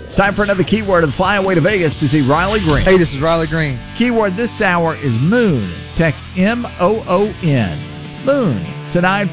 It's time for another keyword and fly away to Vegas to see Riley Green. Hey, this is Riley Green. Keyword this hour is moon. Text MOON. Moon to 9